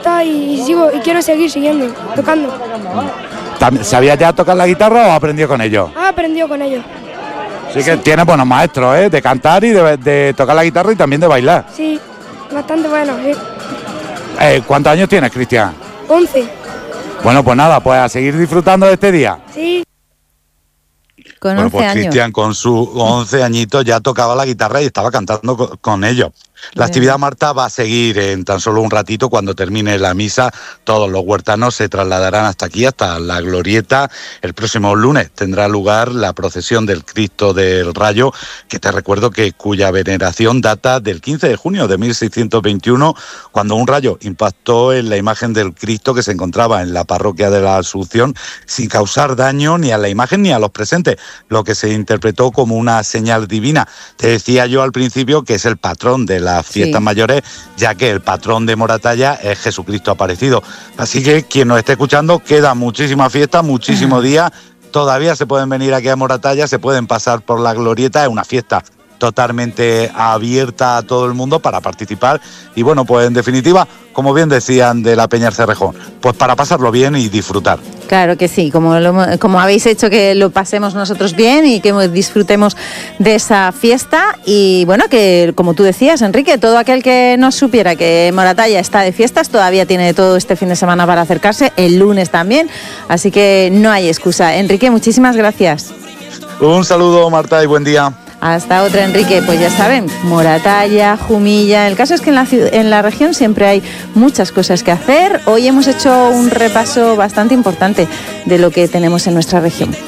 gusta y quiero seguir siguiendo, tocando. ¿Sabías ya tocar la guitarra o has aprendido con ellos? He aprendido con ellos. Sí que tienes buenos maestros, ¿eh? De cantar y de tocar la guitarra y también de bailar. Sí, bastante bueno, sí. ¿Cuántos años tienes, Cristian? 11. Bueno, pues nada, pues a seguir disfrutando de este día. Sí. Con bueno, 11 pues años. Cristian con sus 11 añitos ya tocaba la guitarra y estaba cantando con ellos. La actividad, Marta, va a seguir en tan solo un ratito. Cuando termine la misa, todos los huertanos se trasladarán hasta aquí, hasta la glorieta. El próximo lunes tendrá lugar la procesión del Cristo del Rayo, que te recuerdo que cuya veneración data del 15 de junio de 1621, cuando un rayo impactó en la imagen del Cristo que se encontraba en la parroquia de la Asunción, sin causar daño ni a la imagen ni a los presentes, lo que se interpretó como una señal divina. Te decía yo al principio que es el patrón de las fiestas mayores, ya que el patrón de Moratalla es Jesucristo aparecido. Así que quien nos esté escuchando, queda muchísima fiesta, muchísimos días. Todavía se pueden venir aquí a Moratalla, se pueden pasar por la glorieta. Es una fiesta totalmente abierta a todo el mundo para participar y bueno, pues en definitiva, como bien decían de la Peña Cerrejón, pues para pasarlo bien y disfrutar. Claro que sí, como habéis hecho que lo pasemos nosotros bien y que disfrutemos de esa fiesta. Y bueno, que como tú decías, Enrique, todo aquel que no supiera que Moratalla está de fiestas todavía tiene todo este fin de semana para acercarse, el lunes también, así que no hay excusa. Enrique, muchísimas gracias. Un saludo, Marta, y buen día. Hasta otra, Enrique. Pues ya saben, Moratalla, Jumilla. El caso es que en la región siempre hay muchas cosas que hacer. Hoy hemos hecho un repaso bastante importante de lo que tenemos en nuestra región.